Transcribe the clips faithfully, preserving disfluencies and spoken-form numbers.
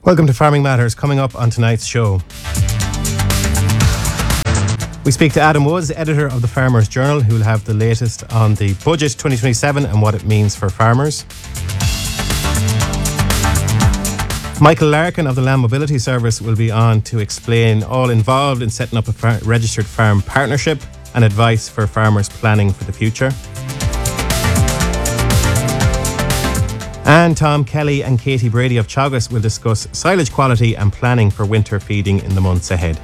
Welcome to Farming Matters. Coming up on tonight's show, we speak to Adam Woods, editor of the Farmers Journal, who will have the latest on the budget twenty twenty-seven and what it means for farmers. Michael Larkin of the Land Mobility Service will be on to explain all involved in setting up a far- registered farm partnership and advice for farmers planning for the future. And Tom Kelly and Katie Brady of Teagasc will discuss silage quality and planning for winter feeding in the months ahead.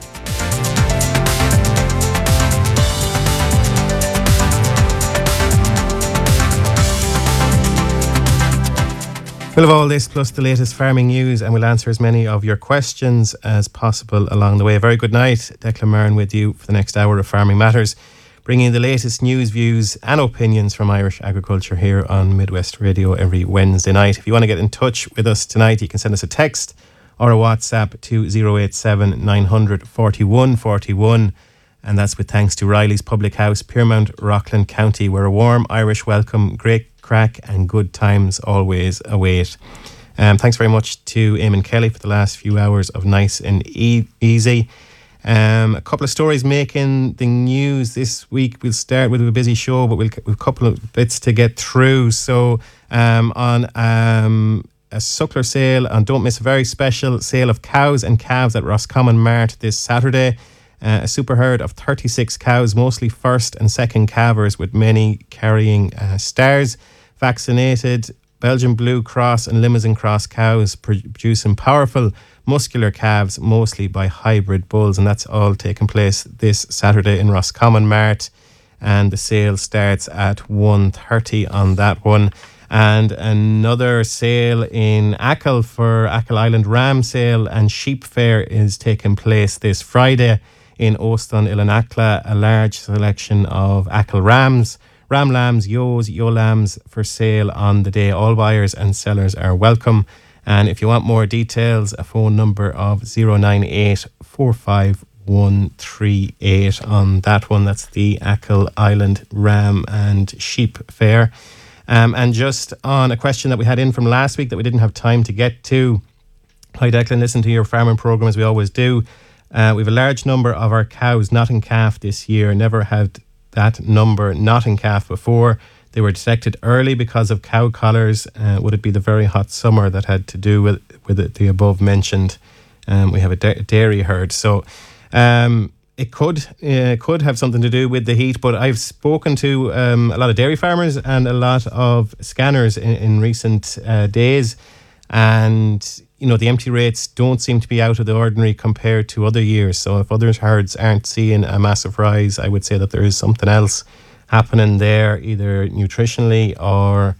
We'll have all this plus the latest farming news, and we'll answer as many of your questions as possible along the way. A very good night. Declan Murren with you for the next hour of Farming Matters, bringing the latest news, views and opinions from Irish agriculture here on Midwest Radio every Wednesday night. If you want to get in touch with us tonight, you can send us a text or a WhatsApp to zero eight seven nine hundred forty-one forty-one, and that's with thanks to Riley's Public House, Piermount, Rockland County, where a warm Irish welcome, great crack and good times always await. Um, thanks very much to Eamon Kelly for the last few hours of nice and e- easy. Um, a couple of stories making the news this week. We'll start with a busy show, but we'll we've a couple of bits to get through. So um, on um, a suckler sale, and don't miss a very special sale of cows and calves at Roscommon Mart this Saturday. Uh, a super herd of thirty-six cows, mostly first and second calvers, with many carrying uh, stars. Vaccinated Belgian Blue Cross and Limousin Cross cows producing powerful muscular calves, mostly by hybrid bulls, and that's all taking place this Saturday in Roscommon Mart, and the sale starts at one thirty on that one. And another sale in Achill for Achill Island Ram Sale and Sheep Fair is taking place this Friday in Oston, Illanacla. A large selection of Achill rams, ram lambs, ewes, ewe lambs for sale on the day. All buyers and sellers are welcome. And if you want more details, a phone number of zero nine eight four five one three eight on that one. That's the Achill Island Ram and Sheep Fair. Um, and just on a question that we had in from last week that we didn't have time to get to. Hi Declan, listen to your farming programme as we always do. Uh, we have a large number of our cows not in calf this year. Never had that number not in calf before. They were detected early because of cow collars. Uh, would it be the very hot summer that had to do with with it, the above mentioned? Um, we have a da- dairy herd, so um, it could uh, could have something to do with the heat. But I've spoken to um, a lot of dairy farmers and a lot of scanners in, in recent uh, days, and you know the empty rates don't seem to be out of the ordinary compared to other years. So if other herds aren't seeing a massive rise, I would say that there is something else happening there, either nutritionally or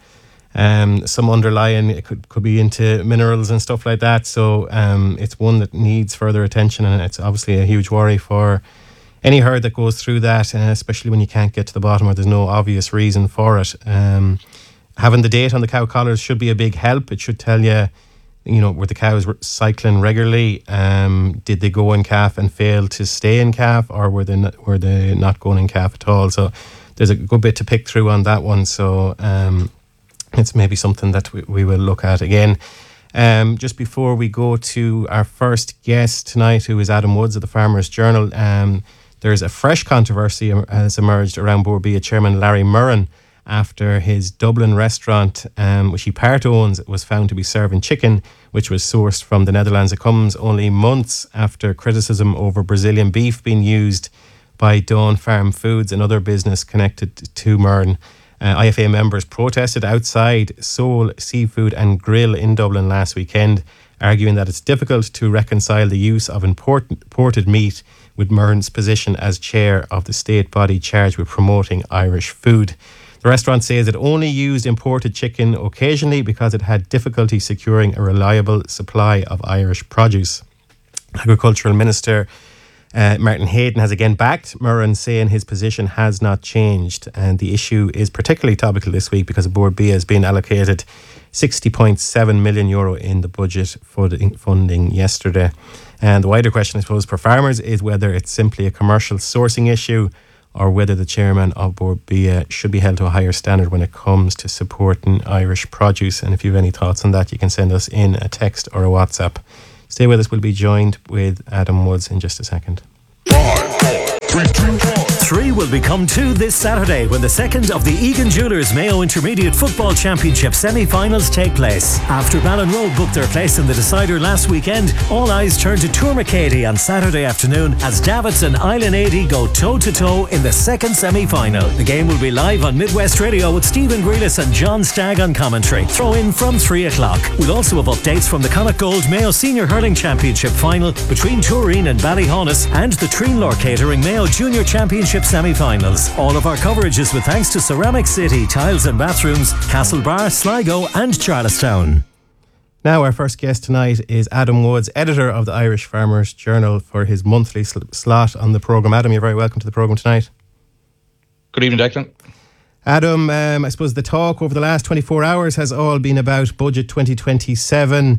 um, some underlying, it could, could be into minerals and stuff like that. So um, it's one that needs further attention, and it's obviously a huge worry for any herd that goes through that, uh, especially when you can't get to the bottom or there's no obvious reason for it. Um, having the date on the cow collars should be a big help. It should tell you, you know, were the cows cycling regularly? Um, did they go in calf and fail to stay in calf, or were they not, were they not going in calf at all? So there's a good bit to pick through on that one. So um, it's maybe something that we, we will look at again. Um, just before we go to our first guest tonight, who is Adam Woods of the Farmers Journal, um, there's a fresh controversy has emerged around Bord Bia chairman Larry Murren after his Dublin restaurant, um, which he part owns, was found to be serving chicken which was sourced from the Netherlands. It comes only months after criticism over Brazilian beef being used by Dawn Farm Foods, another business connected to Murren. Uh, I F A members protested outside Soul Seafood and Grill in Dublin last weekend, arguing that it's difficult to reconcile the use of import- imported meat with Murren's position as chair of the state body charged with promoting Irish food. The restaurant says it only used imported chicken occasionally because it had difficulty securing a reliable supply of Irish produce. Agricultural Minister Uh, Martin Hayden has again backed Murren, saying his position has not changed, and the issue is particularly topical this week because Bord Bia has been allocated sixty point seven million euro in the budget funding yesterday. And the wider question, I suppose, for farmers is whether it's simply a commercial sourcing issue or whether the chairman of Bord Bia should be held to a higher standard when it comes to supporting Irish produce. And if you have any thoughts on that, you can send us in a text or a WhatsApp Stay with us. We'll be joined with Adam Woods in just a second. Three will become two this Saturday when the second of the Egan Jewellers Mayo Intermediate Football Championship semi-finals take place. After Ballinrobe booked their place in the decider last weekend, all eyes turn to Tourmakeady on Saturday afternoon as Davits and Island eighty go toe-to-toe in the second semi-final. The game will be live on Midwest Radio with Stephen Grealis and John Stagg on commentary. Throw in from three o'clock. We'll also have updates from the Connacht Gold Mayo Senior Hurling Championship final between Turin and Ballyhonus and the Treenlore Catering Mayo Junior Championship semi-finals. All of our coverage is with thanks to Ceramic City Tiles and Bathrooms, Castlebar, Sligo and Charlestown. Now our first guest tonight is Adam Woods, editor of the Irish Farmers Journal, for his monthly sl- slot on the programme. Adam, you're very welcome to the programme tonight. Good evening, Declan. Adam, um, I suppose the talk over the last twenty-four hours has all been about Budget twenty twenty-seven.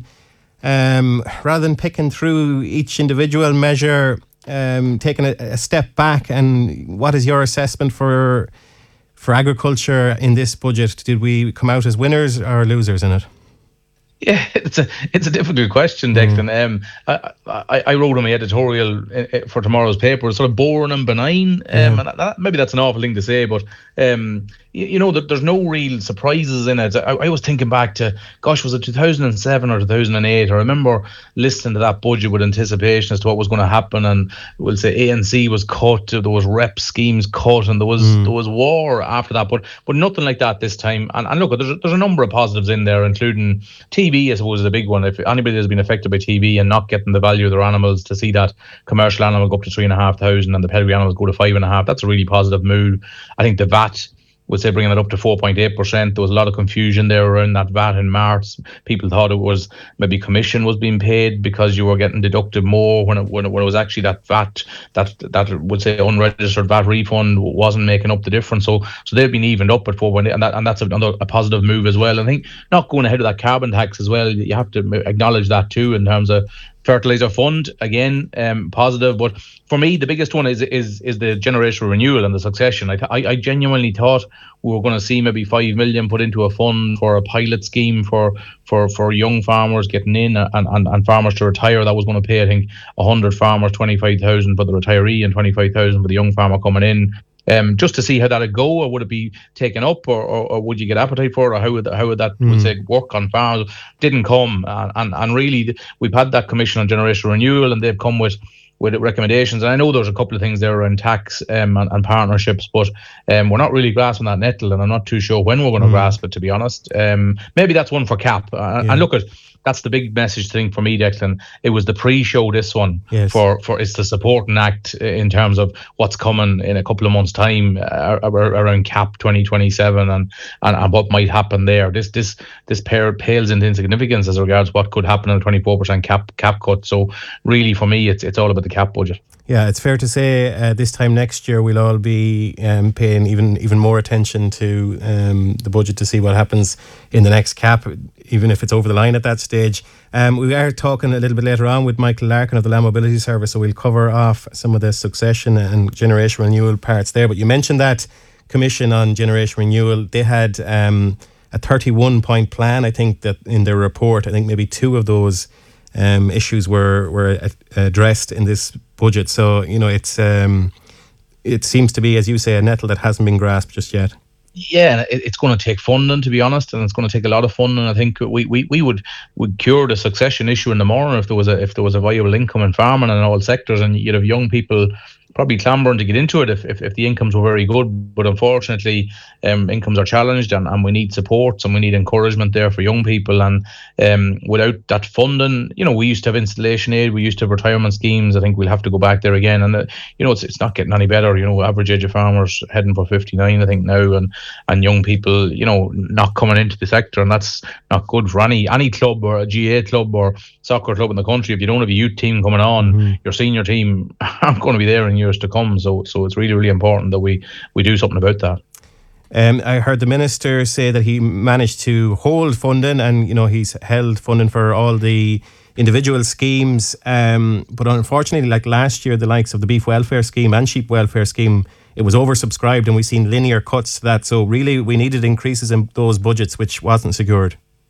Um, rather than picking through each individual measure, Um, taking a, a step back, and what is your assessment for for agriculture in this budget? Did we come out as winners or losers in it? Yeah, it's a it's a difficult question, Declan. Mm. Um, I, I I wrote on my editorial for tomorrow's paper, sort of boring and benign. Um, mm. and that, maybe that's an awful thing to say, but um, you, you know, there's no real surprises in it. I, I was thinking back to, gosh, was it two thousand seven or two thousand eight? I remember listening to that budget with anticipation as to what was going to happen, and we'll say A N C was cut, there was rep schemes cut, and there was mm. there was war after that, but but nothing like that this time. And, and look, there's there's a number of positives in there, including T V, I suppose, is a big one. If anybody has been affected by T V and not getting the value of their animals, to see that commercial animal go up to three and a half thousand and the pedigree animals go to five and a half, that's a really positive move. I think the V A T, would say bringing it up to four point eight percent. There was a lot of confusion there around that V A T in March. People thought it was maybe commission was being paid because you were getting deducted more when it, when it, when it was actually that V A T, that that would say unregistered V A T refund wasn't making up the difference. So so they've been evened up at four point eight, and that and that's a, a positive move as well. I think not going ahead of that carbon tax as well. You have to acknowledge that too in terms of fertilizer fund, again, um, positive. But for me, the biggest one is is is the generational renewal and the succession. I, th- I, I genuinely thought we were going to see maybe five million put into a fund for a pilot scheme for for, for young farmers getting in and, and, and farmers to retire. That was going to pay, I think, one hundred farmers, twenty-five thousand for the retiree and twenty-five thousand for the young farmer coming in. Um, just to see how that'd go, or would it be taken up, or, or, or would you get appetite for it, or how would how would that mm. would say work on farms? Didn't come, and, and and really we've had that commission on generational renewal, and they've come with with recommendations. And I know there's a couple of things there around tax um, and, and partnerships, but um, we're not really grasping that nettle, and I'm not too sure when we're going to mm. grasp it, to be honest. Um, maybe that's one for C A P. Uh, yeah. And look at. That's the big message thing for me, Declan. It was the pre-show, this one, yes. for, for it's the supporting act in terms of what's coming in a couple of months' time uh, around C A P twenty twenty-seven and, and, and what might happen there. This this this pair pales into insignificance as regards what could happen in a twenty-four percent cap cap cut. So really, for me, it's it's all about the C A P budget. Yeah, it's fair to say uh, this time next year we'll all be um, paying even even more attention to um, the budget to see what happens in the next C A P, even if it's over the line at that stage. Um, we are talking a little bit later on with Michael Larkin of the Land Mobility Service, so we'll cover off some of the succession and generation renewal parts there. But you mentioned that commission on generation renewal. They had um, a thirty-one point plan, I think, that in their report. I think maybe two of those um, issues were were addressed in this budget. So, you know, it's um, it seems to be, as you say, a nettle that hasn't been grasped just yet. Yeah, it, it's going to take funding, to be honest, and it's going to take a lot of funding. I think we, we, we would would cure the succession issue in the morning if there was a if there was a viable income in farming in all sectors, and you'd have young people probably clambering to get into it if, if, if the incomes were very good. But unfortunately, um, incomes are challenged, and, and we need supports and we need encouragement there for young people. And um, without that funding, you know, we used to have installation aid, we used to have retirement schemes. I think we'll have to go back there again. And, uh, you know, it's it's not getting any better. You know, average age of farmers heading for fifty-nine, I think, now, and, and young people, you know, not coming into the sector. And that's not good for any, any club or a G A A club or soccer club in the country. If you don't have a youth team coming on, mm-hmm. your senior team aren't going to be there in years to come. So so it's really, really important that we, we do something about that. Um, I heard the minister say that he managed to hold funding, and, you know, he's held funding for all the individual schemes. Um, but unfortunately, like last year, the likes of the beef welfare scheme and sheep welfare scheme, it was oversubscribed, and we've seen linear cuts to that. So really, we needed increases in those budgets, which wasn't secured.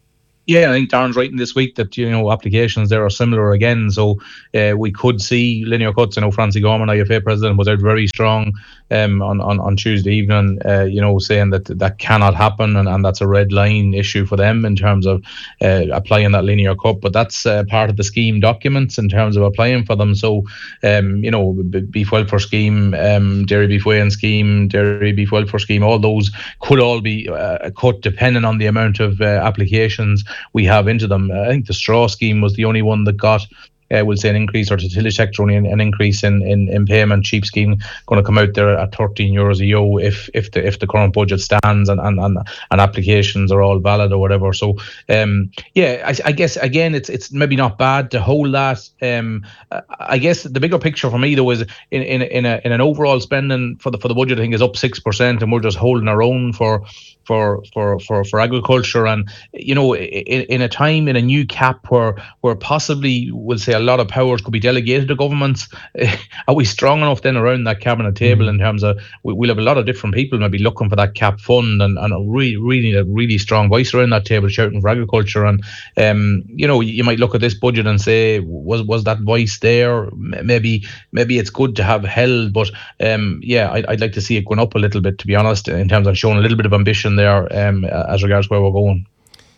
Yeah, I think Darren's writing this week that, you know, applications there are similar again. So uh, we could see linear cuts. I know Francie Gorman, I F A president, was out very strong um, on, on, on Tuesday evening, uh, you know, saying that that cannot happen, and, and that's a red line issue for them in terms of uh, applying that linear cut. But that's uh, part of the scheme documents in terms of applying for them. So, um, you know, beef welfare scheme, um, dairy beef weighing scheme, dairy beef welfare scheme, all those could all be uh, cut depending on the amount of uh, applications we have into them. I think the straw scheme was the only one that got, uh, we'll say, an increase, or the tillage sector only an, an increase in, in, in payment. Cheap scheme going to come out there at thirteen euros a yo if if the if the current budget stands and and, and, and applications are all valid or whatever. So um yeah, I, I guess again it's it's maybe not bad to hold that. Um I guess the bigger picture for me though is in in in, a, in an overall spending for the for the budget, I think is up six percent, and we're just holding our own for. For, for, for, for agriculture. And, you know, in, in a time, in a new cap where where possibly, we'll say, a lot of powers could be delegated to governments, are we strong enough then around that cabinet table mm. in terms of, we, we'll have a lot of different people maybe looking for that cap fund, and, and a really, really, a really strong voice around that table shouting for agriculture. And, um, you know, you might look at this budget and say, was was that voice there? Maybe maybe it's good to have held, but um, yeah, I'd, I'd like to see it going up a little bit, to be honest, in terms of showing a little bit of ambition there um, as regards where we're going.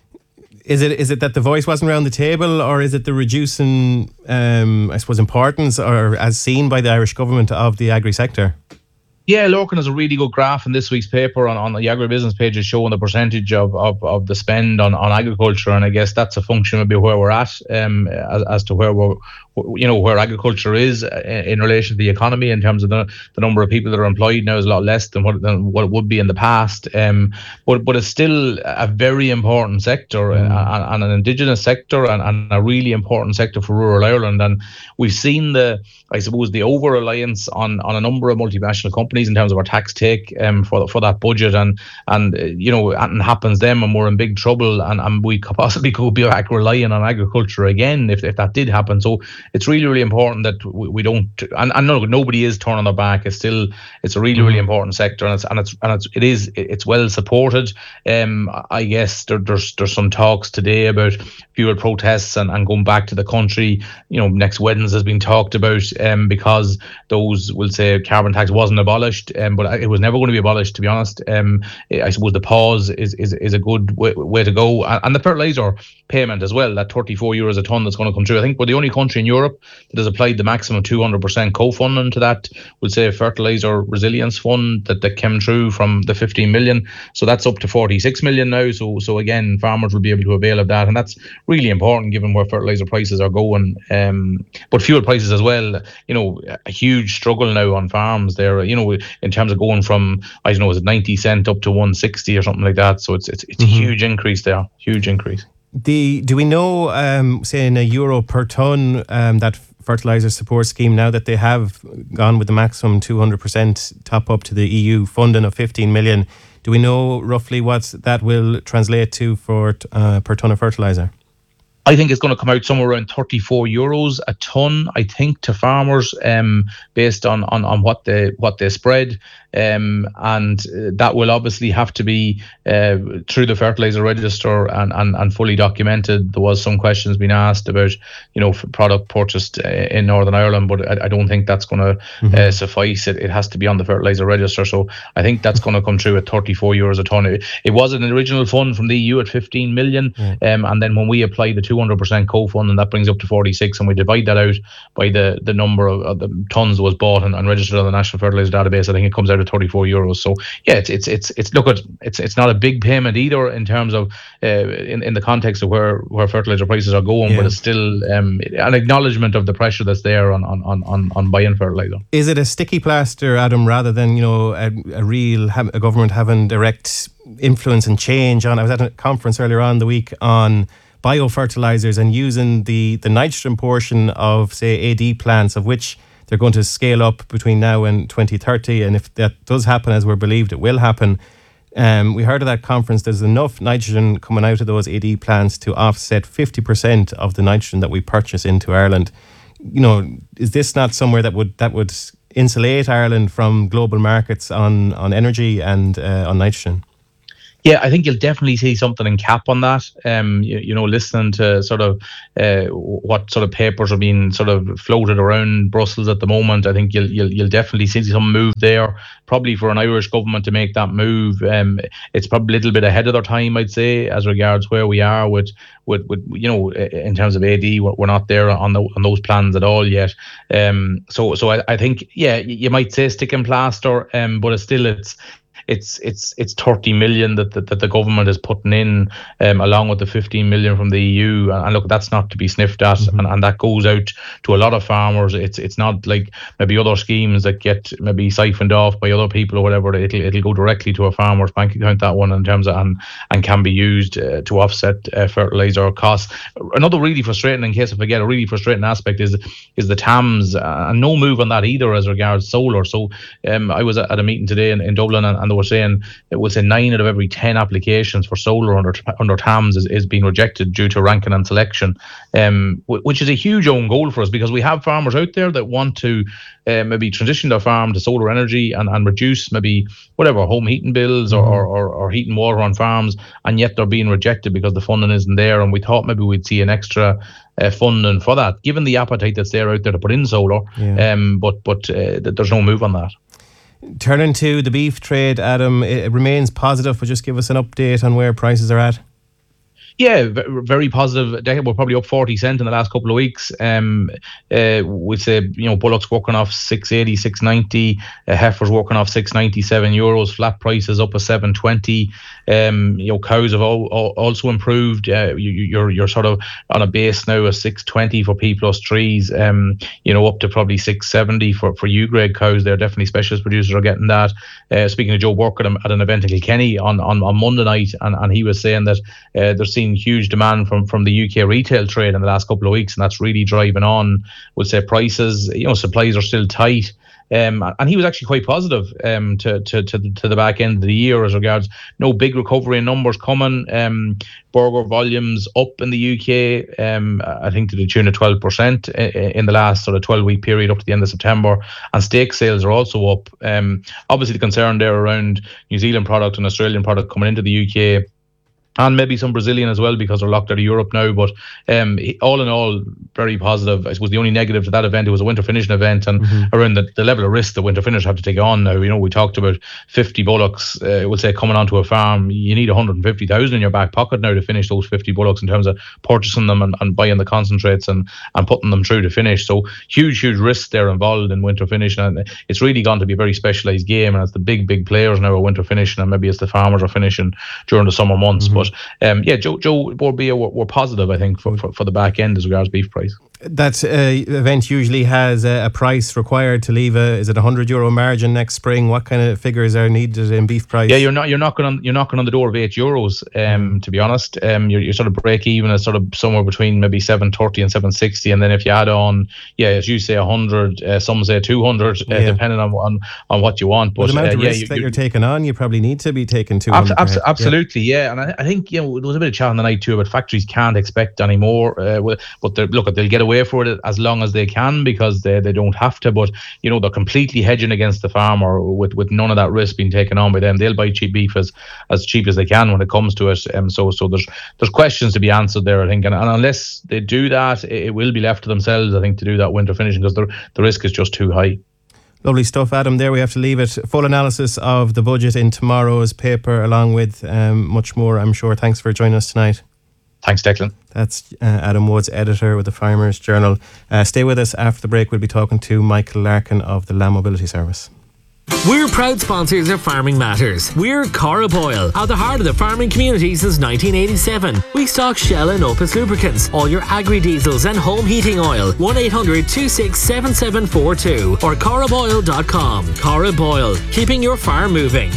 Is it is it that the voice wasn't around the table, or is it the reducing, um, I suppose, importance, or as seen by the Irish government, of the agri sector? Yeah, Lorcan has a really good graph in this week's paper on, on the agribusiness pages showing the percentage of, of, of the spend on, on agriculture, and I guess that's a function of where we're at um, as, as to where we're, you know, where agriculture is in relation to the economy in terms of the, the number of people that are employed now is a lot less than what than what it would be in the past. Um, but but it's still a very important sector, mm. and, and an indigenous sector, and, and a really important sector for rural Ireland. And we've seen the, I suppose, the over reliance on on a number of multinational companies in terms of our tax take um for for that budget, and and uh, you know, anything happens then and we're in big trouble, and, and we could possibly go back relying on agriculture again if, if that did happen. So it's really, really important that we, we don't, and, and no, nobody is turning their back. It's still, it's a really, really important sector, and it's and it's and it's it is it's well supported. Um, I guess there, there's there's some talks today about fuel protests and, and going back to the country. You know, next Wednesday has been talked about, um, because those, will say, carbon tax wasn't abolished, um, but it was never going to be abolished, to be honest. Um, I suppose the pause is is is a good way, way to go, and, and the fertilizer payment as well, that thirty-four euros a tonne that's going to come through. I think we're the only country in Europe that has applied the maximum two hundred percent co-funding to that, we'll say, fertilizer resilience fund that, that came through from the fifteen million. So that's up to forty-six million now. So so again, farmers will be able to avail of that, and that's really important given where fertilizer prices are going. Um, but fuel prices as well, you know, a huge struggle now on farms there, you know, in terms of going from, I don't know, is it ninety cent up to one sixty or something like that. So it's it's, it's mm-hmm. a huge increase there, huge increase. The do we know, um, say, in a euro per tonne, um, that fertiliser support scheme, now that they have gone with the maximum two hundred percent top up to the E U funding of fifteen million, do we know roughly what that will translate to for uh, per tonne of fertiliser? I think it's going to come out somewhere around thirty-four euros a tonne, I think, to farmers, um, based on, on, on what they what they spread. Um, and that will obviously have to be uh, through the fertilizer register and, and, and fully documented. There was some questions being asked about, you know, product purchased in Northern Ireland, but I, I don't think that's going to mm-hmm. uh, suffice. It, it has to be on the fertilizer register. So I think that's going to come through at thirty-four euros a tonne. It, it was an original fund from the E U at fifteen million. Mm. Um, and then when we apply the two hundred percent co-fund, and that brings up to forty-six, and we divide that out by the, the number of, of the tonnes that was bought and, and registered on the National Fertilizer Database, I think it comes out at thirty-four euros. So yeah, it's it's it's it's look at it's it's not a big payment either in terms of uh, in in the context of where where fertilizer prices are going, yeah. but it's still um, an acknowledgement of the pressure that's there on on on on buying fertilizer. Is it a sticky plaster, Adam, rather than, you know, a, a real a government having direct influence and change on? I was at a conference earlier on the week on biofertilizers and using the the nitrogen portion of, say, A D plants, of which they're going to scale up between now and twenty thirty. And if that does happen, as we're believed it will happen, um, we heard at that conference there's enough nitrogen coming out of those A D plants to offset fifty percent of the nitrogen that we purchase into Ireland. You know, is this not somewhere that would that would insulate Ireland from global markets on, on energy and uh, on nitrogen? Yeah, I think you'll definitely see something in cap on that. Um, you, you know, listening to sort of uh, what sort of papers are being sort of floated around Brussels at the moment, I think you'll you'll, you'll definitely see some move there. Probably for an Irish government to make that move, um, it's probably a little bit ahead of their time, I'd say, as regards where we are with with, with you know, in terms of A D, we're not there on the on those plans at all yet. Um, so so I, I think yeah, you might say stick and plaster, um, but it's still it's. It's it's it's thirty million that, that that the government is putting in, um, along with the fifteen million from the E U, and, and look, that's not to be sniffed at, mm-hmm. and, and that goes out to a lot of farmers. It's it's not like maybe other schemes that get maybe siphoned off by other people or whatever. It'll it'll go directly to a farmer's bank account, that one, in terms of and and can be used uh, to offset uh, fertilizer costs. Another really frustrating, in case I forget, a really frustrating aspect is is the T A Ms, uh, and no move on that either as regards solar. So um, I was at a meeting today in, in Dublin, and, and we're saying it was a nine out of every ten applications for solar under under T A Ms is, is being rejected due to ranking and selection, um, which is a huge own goal for us, because we have farmers out there that want to uh, maybe transition their farm to solar energy and, and reduce maybe whatever home heating bills or, or, or, or heating water on farms, and yet they're being rejected because the funding isn't there. And we thought maybe we'd see an extra Uh, funding for that, given the appetite that's there out there to put in solar, yeah. um, but but uh, there's no move on that. Turning to the beef trade, Adam, it remains positive, but just give us an update on where prices are at. Yeah, very positive. We're probably up forty cent in the last couple of weeks. Um, uh, we'd say, you know, bullocks working off six eighty, six ninety, uh, heifers working off six ninety-seven euros, flat prices up a seven twenty. Um, you know, cows have all, all also improved. Uh, you, you're you're sort of on a base now of six twenty for P plus threes. Um, you know, up to probably six seventy for for U grade cows. They're definitely specialist producers are getting that. Uh, speaking of Joe Burke at, at an event in Kilkenny on, on, on Monday night, and, and he was saying that uh, they're seeing huge demand from from the U K retail trade in the last couple of weeks, and that's really driving on, we'll say, prices. You know, supplies are still tight. Um, and he was actually quite positive um, to, to to to the back end of the year as regards no big recovery in numbers coming. Um, burger volumes up in the U K, um, I think to the tune of twelve percent in the last sort of twelve week period up to the end of September, and steak sales are also up. Um, obviously the concern there around New Zealand product and Australian product coming into the U K, and maybe some Brazilian as well, because they're locked out of Europe now. But um, all in all, very positive. I suppose the only negative to that event, it was a winter finishing event, and mm-hmm. around the, the level of risk the winter finish have to take on now. You know, we talked about fifty bullocks, uh, we'll say, coming onto a farm. You need one hundred fifty thousand in your back pocket now to finish those fifty bullocks, in terms of purchasing them and, and buying the concentrates and, and putting them through to finish. So huge, huge risks there involved in winter finishing. And it's really gone to be a very specialised game, and it's the big, big players now are winter finishing, and maybe it's the farmers are finishing during the summer months. Mm-hmm. But Um, yeah, Joe, Joe Borbia were, were positive, I think, for, for, for the back end as regards beef price. That uh, event usually has a, a price required to leave a, is it a hundred euro margin next spring? What kind of figures are needed in beef price? Yeah, you're not you're knocking on you're knocking on the door of eight euros. Um, to be honest, um, you're, you're sort of break even at sort of somewhere between maybe seven thirty and seven sixty, and then if you add on, yeah, as you say, a hundred, uh, some say two hundred, uh, yeah. depending on, on on what you want. But well, the amount uh, of yeah, risk you, that you, you're taking on, you probably need to be taking two hundred. Abs- abs- absolutely, yeah. yeah. And I, I think, you know, there was a bit of chat on the night too about factories can't expect any more. Uh, but look, they'll get away for it as long long as they can, because they, they don't have to, but you know, they're completely hedging against the farmer with, with none of that risk being taken on by them. They'll buy cheap beef as, as cheap as they can when it comes to it. Um, so so there's there's questions to be answered there, I think, and, and unless they do that, it, it will be left to themselves, I think, to do that winter finishing, because the, the risk is just too high. Lovely stuff, Adam. There we have to leave it. Full analysis of the budget in tomorrow's paper, along with um, much more, I'm sure. Thanks for joining us tonight. Thanks, Declan. That's uh, Adam Woods, editor with the Farmers Journal. Uh, stay with us after the break. We'll be talking to Michael Larkin of the Land Mobility Service. We're proud sponsors of Farming Matters. We're Cora Boyle, at the heart of the farming community since nineteen eighty-seven. We stock Shell and Opus lubricants, all your agri-diesels and home heating oil. one eight hundred two six seven seven four two or cora boyle dot com. Cora Boyle, keeping your farm moving.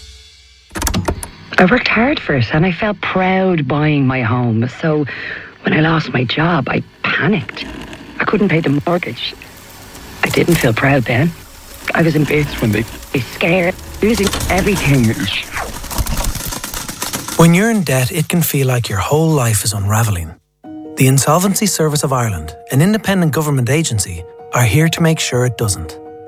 I worked hard for it and I felt proud buying my home. So when I lost my job, I panicked. I couldn't pay the mortgage. I didn't feel proud then. I was embarrassed when they... I was scared, losing everything. When you're in debt, it can feel like your whole life is unravelling. The Insolvency Service of Ireland, an independent government agency, are here to make sure it doesn't.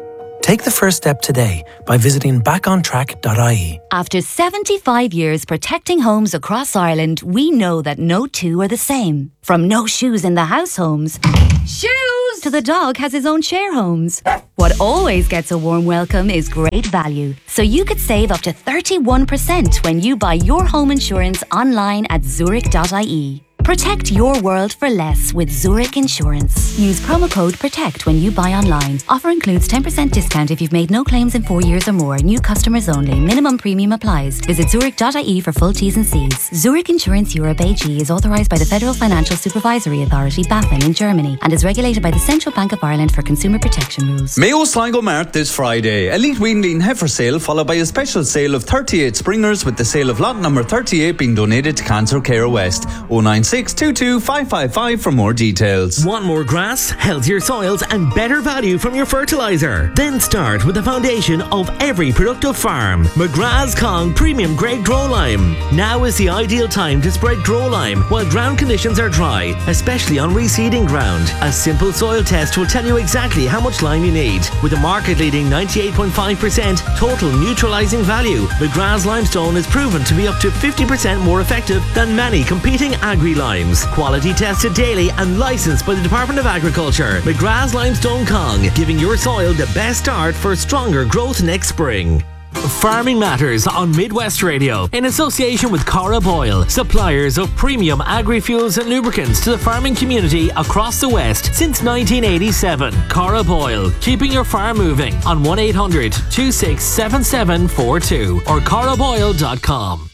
Take the first step today by visiting back on track dot I E. After seventy-five years protecting homes across Ireland, we know that no two are the same. From no shoes in the house homes, shoes, to the dog has his own share homes. What always gets a warm welcome is great value. So you could save up to thirty-one percent when you buy your home insurance online at zurich dot I E. Protect your world for less with Zurich Insurance. Use promo code PROTECT when you buy online. Offer includes ten percent discount if you've made no claims in four years or more. New customers only. Minimum premium applies. Visit zurich dot I E for full T's and C's. Zurich Insurance Europe A G is authorised by the Federal Financial Supervisory Authority, BaFin, in Germany and is regulated by the Central Bank of Ireland for consumer protection rules. Mayo Sligo Mart this Friday. Elite Weanling heifer sale followed by a special sale of thirty-eight springers, with the sale of lot number thirty-eight being donated to Cancer Care West. oh nine six two two five five five for more details. Want more grass, healthier soils and better value from your fertiliser? Then start with the foundation of every productive farm. McGrath's Kong Premium Grade Grow Lime. Now is the ideal time to spread Grow Lime while ground conditions are dry, especially on reseeding ground. A simple soil test will tell you exactly how much lime you need. With a market-leading ninety-eight point five percent total neutralising value, McGrath's Limestone is proven to be up to fifty percent more effective than many competing agri-limes. Quality tested daily and licensed by the Department of Agriculture. McGrath's Limestone Kong, giving your soil the best start for stronger growth next spring. Farming Matters on Midwest Radio, in association with Cara Boyle, suppliers of premium agri-fuels and lubricants to the farming community across the West since nineteen eighty-seven. Cara Boyle, keeping your farm moving, on one eight hundred two six seven seven four two or cara boyle dot com.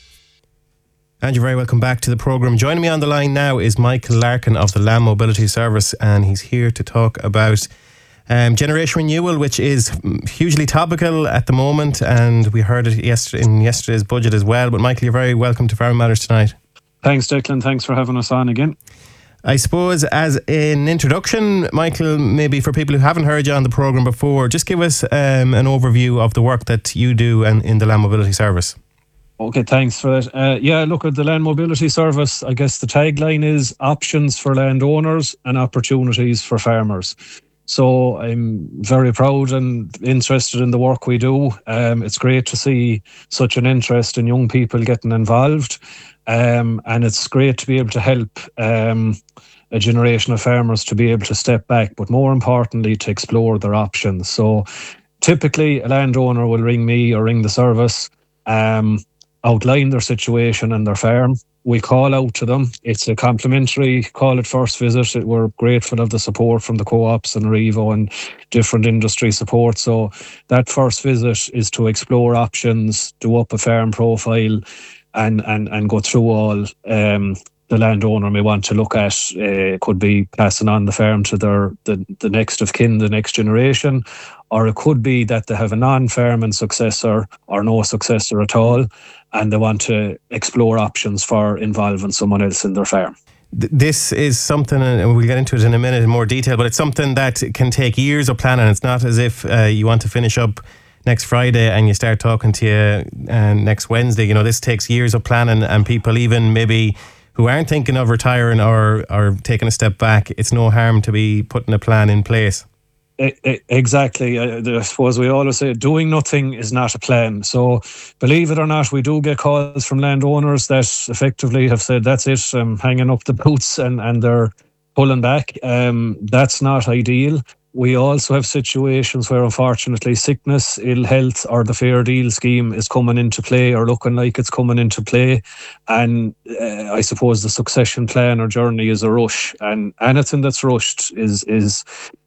And you're very welcome back to the programme. Joining me on the line now is Michael Larkin of the Land Mobility Service, and he's here to talk about um, generation renewal, which is hugely topical at the moment, and we heard it yesterday in yesterday's budget as well. But Michael, you're very welcome to Farming Matters tonight. Thanks, Declan. Thanks for having us on again. I suppose as an introduction, Michael, maybe for people who haven't heard you on the programme before, just give us um, an overview of the work that you do and in the Land Mobility Service. Okay, thanks for that. Uh, yeah, look, at the Land Mobility Service, I guess the tagline is options for landowners and opportunities for farmers. So I'm very proud and interested in the work we do. Um, it's great to see such an interest in young people getting involved. Um, and it's great to be able to help um, a generation of farmers to be able to step back, but more importantly, to explore their options. So typically a landowner will ring me or ring the service, um, outline their situation and their farm. We call out to them. It's a complimentary call at first visit. We're grateful of the support from the co-ops and Revo and different industry support. So that first visit is to explore options, do up a farm profile and and, and go through all um, the landowner may want to look at. Uh, could be passing on the farm to their the, the next of kin, the next generation, or it could be that they have a non-farming successor or no successor at all, and they want to explore options for involving someone else in their farm. This is something, and we'll get into it in a minute in more detail, but it's something that can take years of planning. It's not as if uh, you want to finish up next Friday and you start talking to you uh, next Wednesday. You know, this takes years of planning, and people even maybe who aren't thinking of retiring or, or taking a step back, it's no harm to be putting a plan in place. Exactly. I suppose we always say doing nothing is not a plan. So believe it or not, we do get calls from landowners that effectively have said, that's it, I'm hanging up the boots and, and they're pulling back. Um, that's not ideal. We also have situations where unfortunately sickness, ill health or the Fair Deal scheme is coming into play or looking like it's coming into play. And uh, I suppose the succession plan or journey is a rush, and anything that's rushed is is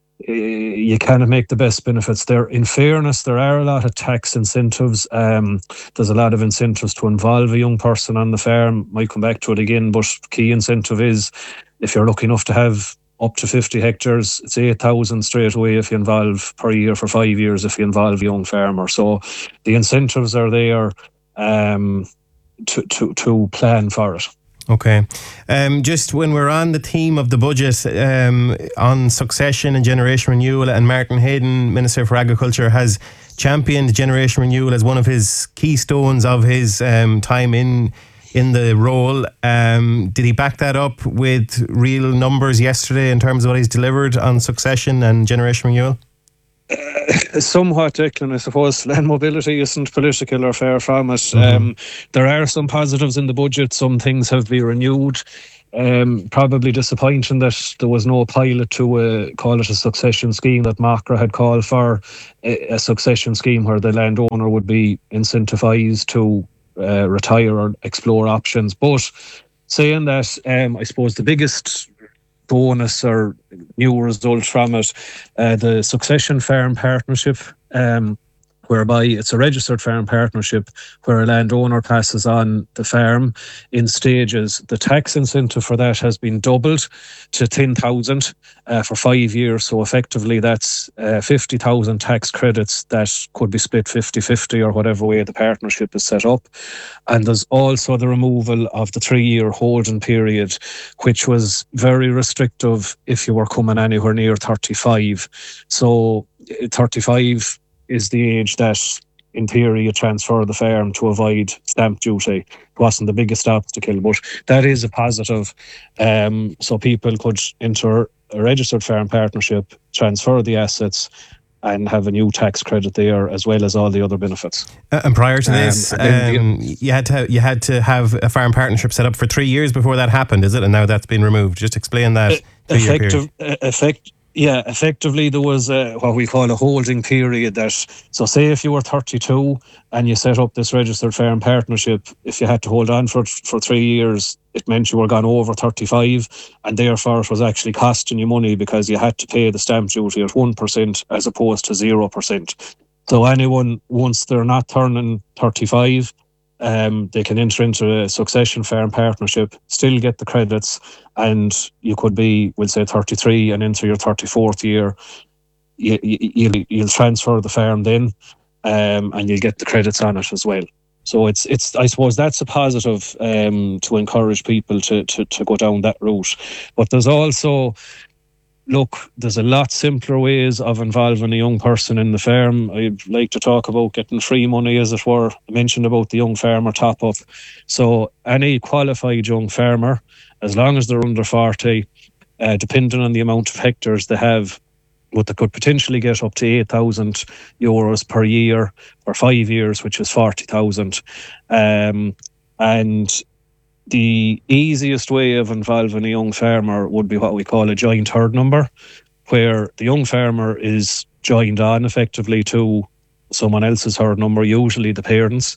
you kind of make the best benefits there. In fairness, there are a lot of tax incentives. Um, there's a lot of incentives to involve a young person on the farm. Might come back to it again, but key incentive is if you're lucky enough to have up to fifty hectares, it's eight thousand straight away if you involve per year for five years if you involve a young farmer. So the incentives are there um, to, to, to plan for it. Okay. Um, just when we're on the theme of the budget, um, on succession and generation renewal, and Martin Hayden, Minister for Agriculture, has championed generation renewal as one of his keystones of his um, time in in the role. Um, did he back that up with real numbers yesterday in terms of what he's delivered on succession and generation renewal? Uh, Uh, somewhat, Declan. I suppose land mobility isn't political or far from it. Mm-hmm. Um, there are some positives in the budget. Some things have been renewed. Um, probably disappointing that there was no pilot to uh, call it a succession scheme that Macra had called for, a, a succession scheme where the landowner would be incentivised to uh, retire or explore options. But saying that, um, I suppose the biggest bonus or new result from it, uh, the Succession Farm Partnership, um, whereby it's a registered farm partnership where a landowner passes on the farm in stages. The tax incentive for that has been doubled to ten thousand uh, for five years. So effectively that's uh, fifty thousand tax credits that could be split fifty-fifty or whatever way the partnership is set up. And there's also the removal of the three-year holding period, which was very restrictive if you were coming anywhere near thirty-five. So thirty-five is the age that, in theory, you transfer the farm to avoid stamp duty. It wasn't the biggest obstacle, but that is a positive. Um, so people could enter a registered farm partnership, transfer the assets, and have a new tax credit there, as well as all the other benefits. Uh, and prior to this, Um, um, and then you had to you had to have a farm partnership set up for three years before that happened, is it? And now that's been removed. Just explain that. three-year period. Effective, uh, effect, yeah, effectively there was a, what we call a holding period. That so say if you were thirty-two and you set up this registered farm partnership, if you had to hold on for for three years, it meant you were gone over thirty-five, and therefore it was actually costing you money because you had to pay the stamp duty at one percent as opposed to zero percent. So anyone, once they're not turning thirty-five, Um, they can enter into a succession farm partnership, still get the credits, and you could be, we'll say, thirty-three and into your thirty-fourth year. You, you, you'll, you'll transfer the farm then, um, and you'll get the credits on it as well. So it's, it's. I suppose that's a positive um, to encourage people to, to, to go down that route. But there's also, look, there's a lot simpler ways of involving a young person in the farm. I'd like to talk about getting free money, as it were. I mentioned about the young farmer top-up. So any qualified young farmer, as long as they're under forty, uh, depending on the amount of hectares they have, but they could potentially get up to eight thousand euros per year for five years, which is forty thousand. Um, and the easiest way of involving a young farmer would be what we call a joint herd number, where the young farmer is joined on effectively to someone else's herd number, usually the parents.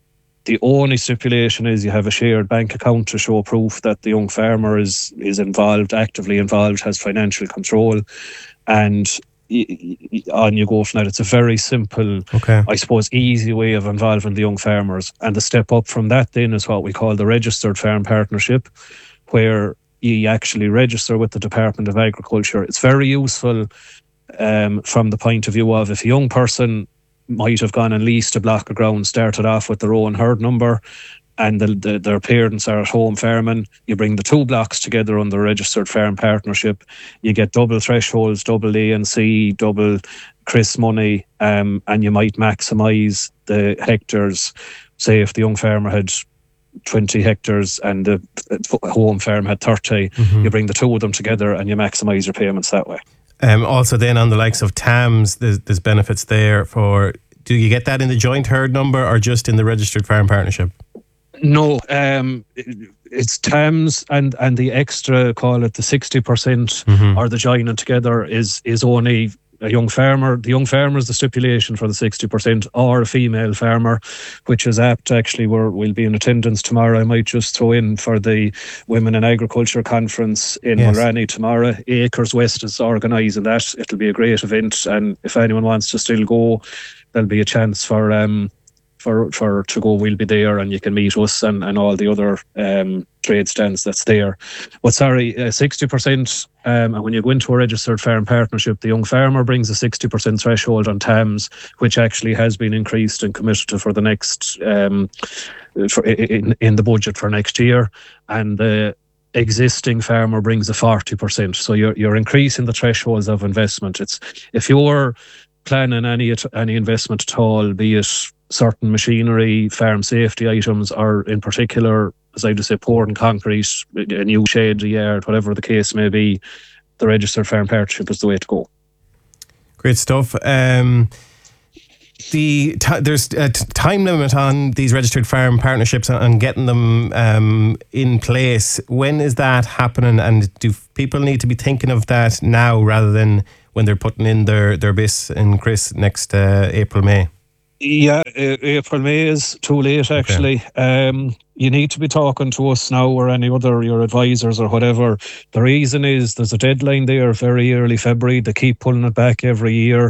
The only stipulation is you have a shared bank account to show proof that the young farmer is is involved, actively involved, has financial control, and on you go from that. It's a very simple, okay. I suppose, easy way of involving the young farmers. And the step up from that then is what we call the registered farm partnership, where you actually register with the Department of Agriculture. It's very useful um, from the point of view of if a young person might have gone and leased a block of ground, started off with their own herd number, and the, the, their parents are at home farming. You bring the two blocks together under registered farm partnership. You get double thresholds, double A and C, double Chris money, um, and you might maximise the hectares. Say if the young farmer had twenty hectares and the home farm had thirty, mm-hmm. you bring the two of them together and you maximise your payments that way. Um, also then on the likes of T A Ms, there's, there's benefits there for, do you get that in the joint herd number or just in the registered farm partnership? No, um, it's T A Ms and, and the extra, call it the sixty percent mm-hmm. or the joining together is is only a young farmer. The young farmer is the stipulation for the sixty percent, or a female farmer, which is apt actually. We're, we'll be in attendance tomorrow. I might just throw in for the Women in Agriculture Conference in yes. Mulranny tomorrow. Acres West is organising that. It'll be a great event, and if anyone wants to still go, there'll be a chance for um for for to go. We'll be there, and you can meet us and, and all the other um trade stands that's there. But sorry, uh, sixty percent, um, and when you go into a registered farm partnership, the young farmer brings a sixty percent threshold on T A Ms, which actually has been increased and committed to for the next um for in, in the budget for next year, and the existing farmer brings a forty percent. So you're you're increasing the thresholds of investment. It's if you're planning any any investment at all, be it certain machinery, farm safety items, or in particular, as I just say, pouring concrete, a new shed, a yard, whatever the case may be, the registered farm partnership is the way to go. Great stuff. Um, the t- there's a t- time limit on these registered farm partnerships and getting them um, in place. When is that happening, and do people need to be thinking of that now rather than when they're putting in their, their B I S in Chris next uh, April, May? Yeah, April, May is too late actually. Okay. Um, you need to be talking to us now or any other, your advisors or whatever. The reason is there's a deadline there, very early February. They keep pulling it back every year.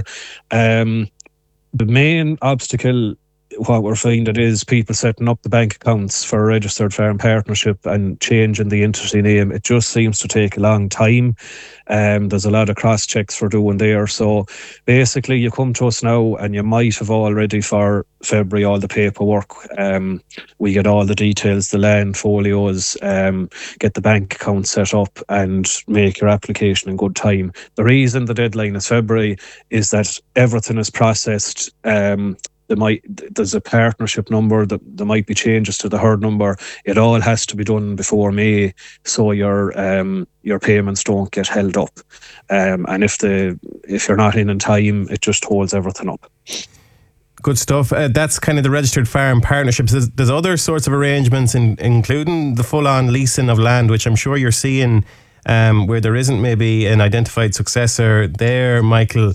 Um, the main obstacle, what we're finding, is people setting up the bank accounts for a registered farm partnership and changing the entity name. It just seems to take a long time. Um, there's a lot of cross checks for doing there. So basically you come to us now and you might have already for February all the paperwork. Um, we get all the details, the land folios, um, get the bank account set up and make your application in good time. The reason the deadline is February is that everything is processed. Um, There might there's a partnership number, that there might be changes to the herd number. It all has to be done before May, so your um your payments don't get held up. Um, and if the if you're not in in time, it just holds everything up. Good stuff. Uh, that's kind of the registered farm partnerships. There's, there's other sorts of arrangements, in, including the full-on leasing of land, which I'm sure you're seeing, um, where there isn't maybe an identified successor there, Michael.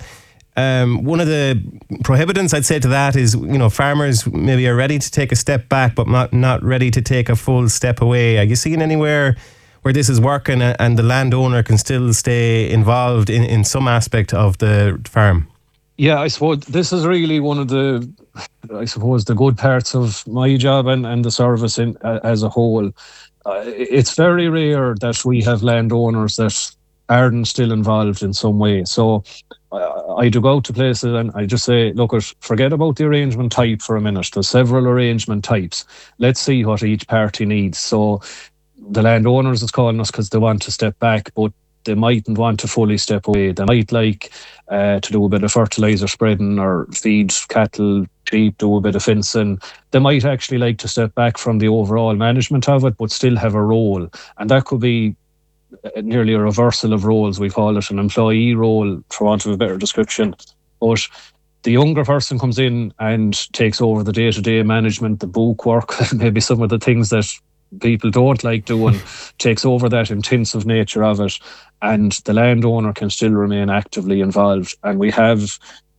Um, one of the prohibitants, I'd say, to that is, you know, farmers maybe are ready to take a step back, but not not ready to take a full step away. Are you seeing anywhere where this is working and the landowner can still stay involved in, in some aspect of the farm? Yeah, I suppose this is really one of the, I suppose, the good parts of my job and, and the service in, uh, as a whole. Uh, it's very rare that we have landowners that aren't still involved in some way. So uh, I do go out to places and I just say, look, forget about the arrangement type for a minute. There's several arrangement types. Let's see what each party needs. So the landowners is calling us because they want to step back, but they mightn't want to fully step away. They might like uh, to do a bit of fertiliser spreading or feed cattle, sheep, do a bit of fencing. They might actually like to step back from the overall management of it, but still have a role. And that could be nearly a reversal of roles. We call it an employee role, for want of a better description. But the younger person comes in and takes over the day-to-day management, the book work, maybe some of the things that people don't like doing, takes over that intensive nature of it, and the landowner can still remain actively involved. And we have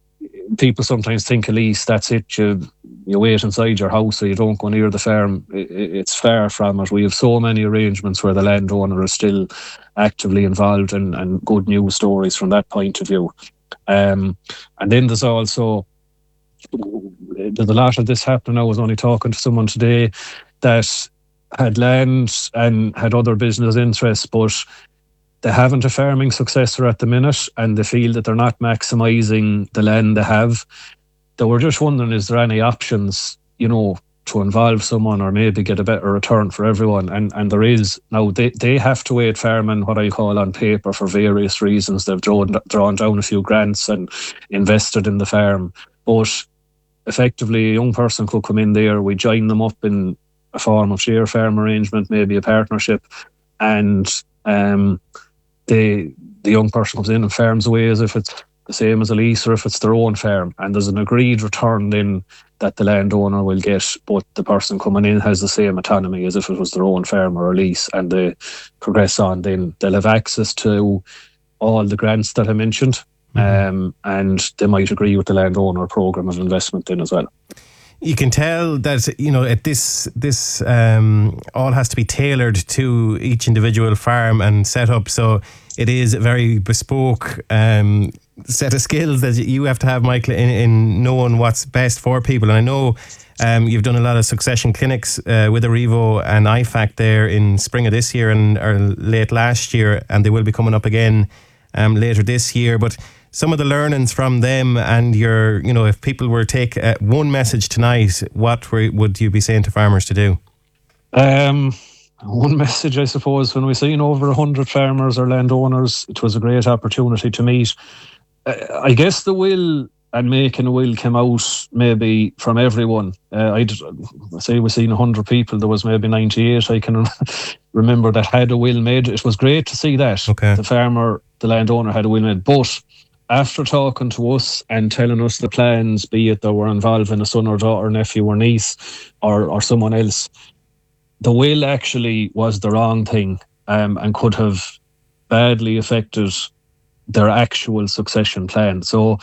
people sometimes think a lease, that's it, you, you wait inside your house so you don't go near the farm. It, it's far from it. We have so many arrangements where the landowner is still actively involved, and, and good news stories from that point of view. Um, and then there's also, there's a lot of this happening. I was only talking to someone today that had land and had other business interests, but they haven't a farming successor at the minute, and they feel that they're not maximising the land they have. They were just wondering, is there any options, you know, to involve someone or maybe get a better return for everyone? And and there is. Now, they, they have to wait farming, what I call on paper, for various reasons. They've drawn, drawn down a few grants and invested in the farm. But effectively, a young person could come in there, we join them up in a form of share farm arrangement, maybe a partnership, and um, they, the young person comes in and farms away as if it's the same as a lease or if it's their own farm, and there's an agreed return then that the landowner will get, but the person coming in has the same autonomy as if it was their own farm or a lease, and they progress on. Then they'll have access to all the grants that I mentioned, mm-hmm. um, and they might agree with the landowner programme of investment then as well. You can tell that, you know, at this this um, all has to be tailored to each individual farm and set up. So it is a very bespoke um, set of skills that you have to have, Michael, in, in knowing what's best for people. And I know um, you've done a lot of succession clinics uh, with Arrivo and I FAC there in spring of this year and or late last year, and they will be coming up again um, later this year. But some of the learnings from them and your, you know, if people were to take uh, one message tonight, what were, would you be saying to farmers to do? Um, one message, I suppose, when we've seen over one hundred farmers or landowners, it was a great opportunity to meet. Uh, I guess the will and making a will came out maybe from everyone. Uh, I'd say we've seen one hundred people, there was maybe ninety-eight I can remember that had a will made. It was great to see that. Okay. The farmer, the landowner had a will made. But after talking to us and telling us the plans, be it that were involving a son or daughter, nephew or niece, or, or someone else, the will actually was the wrong thing, um, and could have badly affected their actual succession plan. So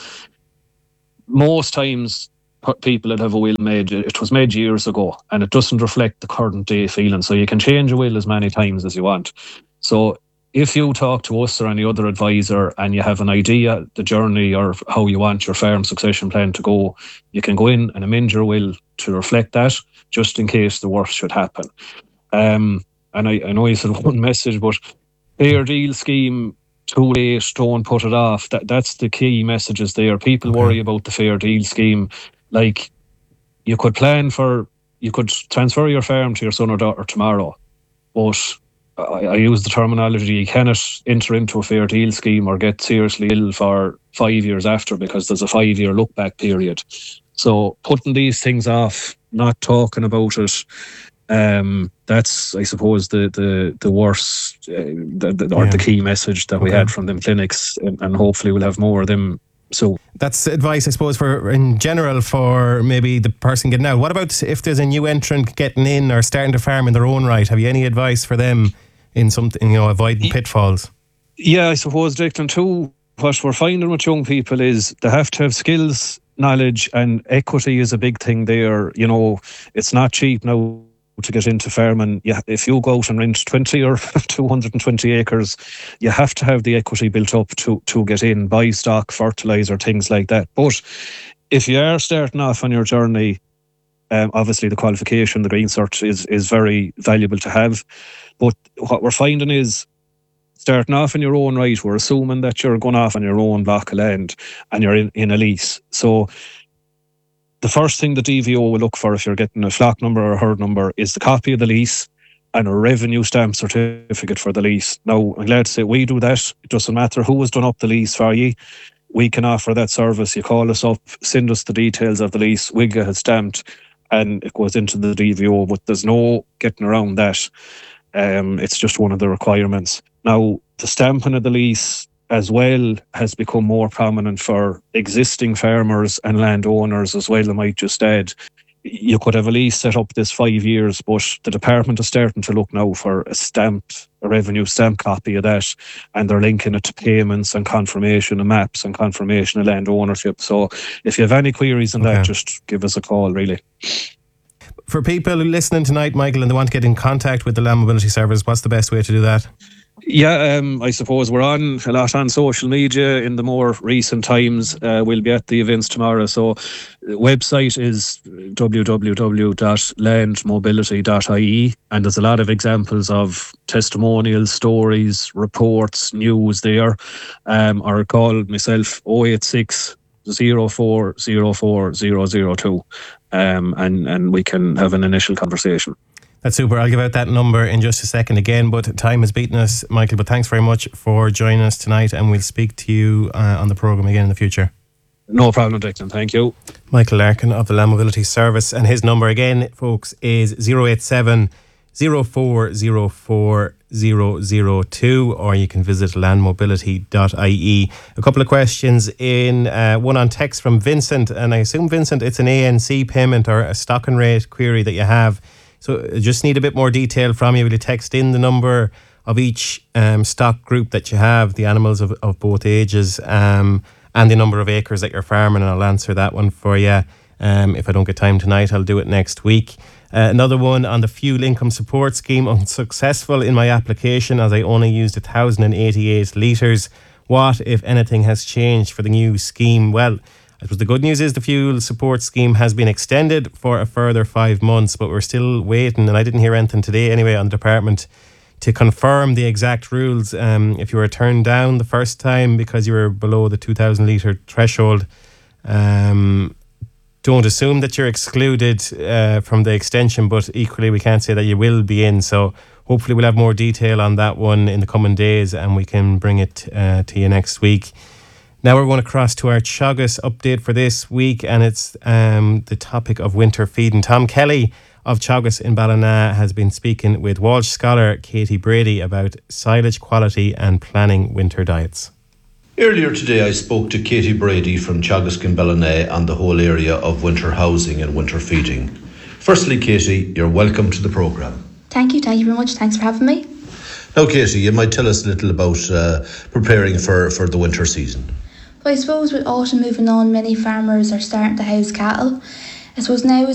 most times people that have a will made, it was made years ago, and it doesn't reflect the current day feeling. So you can change a will as many times as you want. So if you talk to us or any other advisor and you have an idea, the journey or how you want your farm succession plan to go, you can go in and amend your will to reflect that, just in case the worst should happen. Um, and I, I know you said one message, but fair deal scheme, too late, don't put it off. That That's the key messages there. People Okay. worry about the fair deal scheme. Like, you could plan for, you could transfer your farm to your son or daughter tomorrow, but I, I use the terminology, you cannot enter into a fair deal scheme or get seriously ill for five years after, because there's a five-year look-back period. So putting these things off, not talking about it, um, that's, I suppose, the the the worst, uh, the, the, or Yeah. the key message that we Okay. had from them clinics, and, and hopefully we'll have more of them. So That's advice, I suppose, for in general for maybe the person getting out. What about if there's a new entrant getting in or starting to farm in their own right? Have you any advice for them in something, you know, avoiding pitfalls? yeah, I suppose, Declan, too, what we're finding with young people is they have to have skills, knowledge, and equity is a big thing there. You know, it's not cheap now to get into farming. Yeah, if you go out and rent twenty or two hundred twenty acres, you have to have the equity built up to, to get in, buy stock, fertiliser, things like that. But if you are starting off on your journey, um, obviously the qualification, the green cert is, is very valuable to have. But what we're finding is, starting off in your own right, we're assuming that you're going off on your own block of land and you're in, in a lease. So the first thing the D V O will look for if you're getting a flock number or a herd number is the copy of the lease and a revenue stamp certificate for the lease. Now, I'm glad to say we do that. It doesn't matter who has done up the lease for you. We can offer that service. You call us up, send us the details of the lease, we get it stamped, and it goes into the D V O, but there's no getting around that. Um, it's just one of the requirements. Now, the stamping of the lease as well has become more prominent for existing farmers and landowners as well. I might just add, you could have a lease set up this five years, but the department is starting to look now for a stamp, a revenue stamp copy of that, and they're linking it to payments and confirmation of maps and confirmation of land ownership. So if you have any queries on Okay. that, just give us a call, really. For people listening tonight, Michael, and they want to get in contact with the Land Mobility Service, what's the best way to do that? Yeah, um, I suppose we're on a lot on social media in the more recent times. Uh, we'll be at the events tomorrow. So the website is w w w dot land mobility dot i e, and there's a lot of examples of testimonials, stories, reports, news there. Um, or call myself oh eight six, oh four oh four oh oh two, um, and, and we can have an initial conversation. That's super. I'll give out that number in just a second again, but time has beaten us, Michael. But thanks very much for joining us tonight, and we'll speak to you uh, on the programme again in the future. No problem, Declan. Thank you. Michael Larkin of the Land Mobility Service, and his number again, folks, is oh eight seven, oh four oh four oh oh two, or you can visit land mobility dot i e. A couple of questions in, uh, one on text from Vincent, and I assume, Vincent, it's an A N C payment or a stocking rate query that you have. So I just need a bit more detail from you. Will you text in the number of each um, stock group that you have, the animals of, of both ages, um, and the number of acres that you're farming, and I'll answer that one for you. Um, if I don't get time tonight, I'll do it next week. Uh, another one on the fuel income support scheme. Unsuccessful in my application as I only used one thousand eighty-eight litres. What, if anything, has changed for the new scheme? Well, I suppose the good news is the fuel support scheme has been extended for a further five months, but we're still waiting, and I didn't hear anything today anyway on the department to confirm the exact rules. Um, if you were turned down the first time because you were below the two thousand litre threshold, um, don't assume that you're excluded uh, from the extension, but equally we can't say that you will be in. So hopefully we'll have more detail on that one in the coming days, and we can bring it uh, to you next week. Now we're going to cross to our Teagasc update for this week, and it's um, the topic of winter feeding. Tom Kelly of Teagasc in Ballina has been speaking with Walsh scholar Katie Brady about silage quality and planning winter diets. Earlier today I spoke to Katie Brady from Teagasc-Ballina on the whole area of winter housing and winter feeding. Firstly, Katie, you're welcome to the programme. Thank you, thank you very much. Thanks for having me. Now, Katie, you might tell us a little about uh, preparing for, for the winter season. Well, I suppose with autumn moving on, many farmers are starting to house cattle. I suppose now is